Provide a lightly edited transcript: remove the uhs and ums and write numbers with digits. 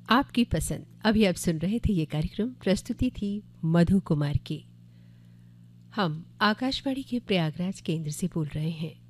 आपकी पसंद। अभी आप सुन रहे थे ये कार्यक्रम, प्रस्तुति थी मधु कुमार की। हम आकाशवाणी के प्रयागराज केंद्र से बोल रहे हैं।